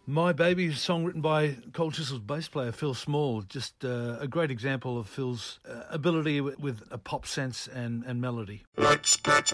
My Baby, song written by Cold Chisel's bass player Phil Small. Just a great example of Phil's ability with a pop sense and melody.